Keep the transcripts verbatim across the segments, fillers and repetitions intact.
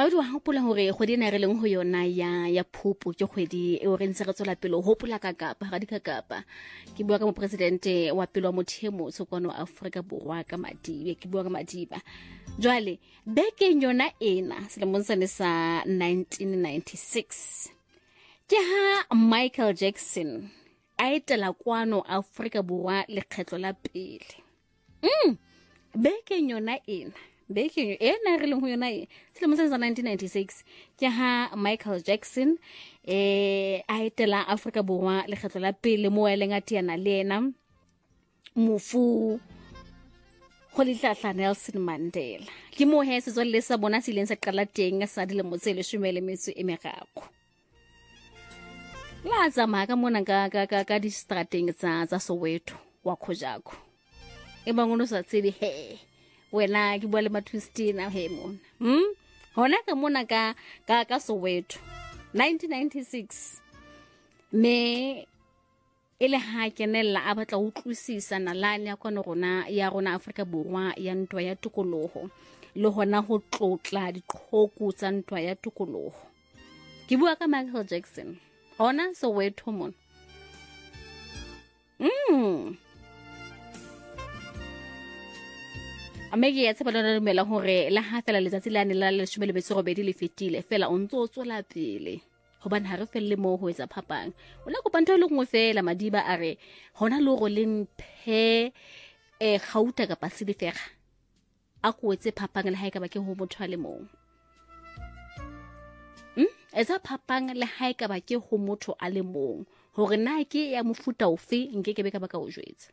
Ba di wa hopola hore kgwedi ena re leng ho yona ya ya Phupu ke kgwedi e o re ntse re tswela pele ho hopola ka Kapa ga di ka Kapa. Ke bua ka mo presidente wa pele wa mothemo tsokwana wa Afrika Borwa ka Madibe, ke bua ka Madiba. Jwale bekeng yona ena selemong sane sa nineteen ninety-six ke ha Michael Jackson a etela kwano Afrika Borwa lekgetlo la pele. Mm, bekeng yona ena Baking ena re leng ho yona e selemo sa nineteen ninety-six ke ha Michael Jackson eh a etela Afrika Borwa le kgetlo la pele mo a leng atiana le ena mofu go litlatla Nelson Mandela ke mo he se tswelle sa bona se ileng sa qala teng sa dilemo tse le shumele metso e meraro la tsama ka mona ka ka ka, ka di strateng tsa tsa Soweto wa Khojako e bangono sa tsebe he wena ke bua le mathustina he mona hm hona ka mona ka ka ka Soweto nineteen ninety-six me ele ha kenella a batla ho tlusisa nalane ya kwana rona ya rona Afrika Borwa ya ntwa ya tukoloho le hona ho tlotla diqhoku tsa ntwa ya tukoloho ke bua ka Michael Jackson hona Soweto mona mm Amegi ya tseba lona dumela hore la ha fela letsatsi la ne la le shumele betso robedi le fetile fela o ntso tsola pele hobane ha re felle mo ho etsa phapang o la kopa ntho le ngwe fela Madiba a re hona le go le mphe e gauta ka pasilifega a go etse phapang le ha e ka ba ke ho motho a le mong hm etsa phapang le ha e ka ba ke ho motho a le mong hore na ke ya mofuta ofe nke ke be ka ba ka o jwetsa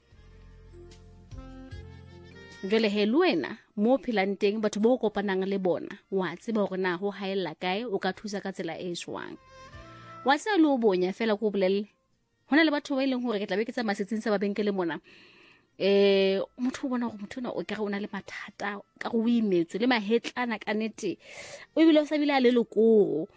jole he luena mo philanteng batho bo kopanang le bona wa tseba hore na ho haella kae o ka thusa ka tsela e shwang wa se lo bonya fela go bolelle hona le batho ba ileng hore ke tla be ke tsa masetsing sa babenkele mona eh motho bona go motho na o ka re ona le mathata ka go imetswe le mahetlana ka nete o bile o sa bile a le lekoro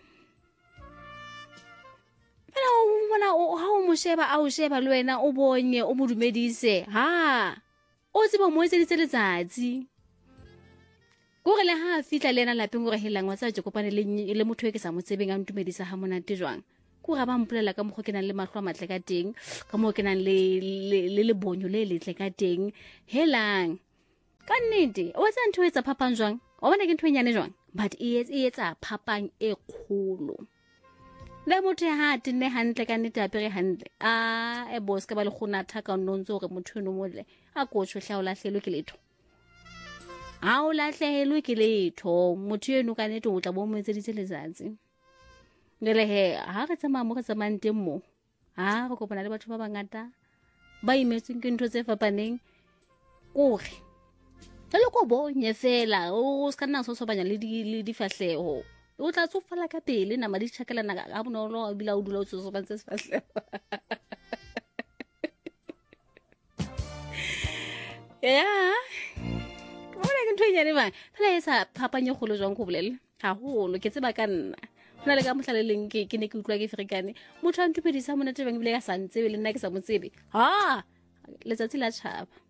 fela o bona o ha o mo sheba a o sheba le wena o bonye o mo dumedise ha o tseba mo etseditse letsatsi gore le ha fitla lena lapeng gore helang wa tsa je kopane le le motho e ke sa mo tsebeng a ntumedisa ha monate jwang go ga ba mpolela ka mogho ke nang le mahlo a matle ka teng ka mo ke nang le le le bonyo le letle ka teng helang ka nnete o tsa ntho etsa phapang jwang o bona ke ntho e nyane jwang but e etsa phapang e kgolo le motho ha tenne hantle ka nnete apere hantle a e boss ka ba le gona thaka nonzo gore motho no mole a go tshwehla o lahlelwe ke letho a o lahlelwe ke letho motho eno ka nnete o tla bo mo etseditse letsatsi ngele he ha re tsama mo re tsamang teng mo ha re kopana le batho ba bangata ba imetseng ke ntho tse fapaneng gore le go bonye fela o ska nna so sobanya le di difahleho o tla tsofala ka pele na madi tšhakelana ga bonolo a bila o dula o tsoso ba ntse se fahle ya bona ke ntho e nyane ba fela e sa phapanye golo jwang go bolele ha holo ke tseba ka nna hona le ka mohlaleleng ke ke ne ke utlwa ke Afrikane motho a ntupedisa monate bang bile ka sa ntsebe le nna ke sa mo tsebe ha letsatsi la tšhaba